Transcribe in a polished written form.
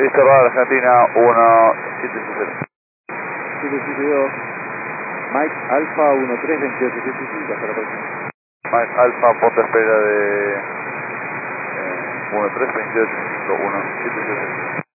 Listo, Radar Argentina 1770. 772. Mike Alfa 132875, hasta la próxima. Mike Alfa, ponte a espera de 132851 1770.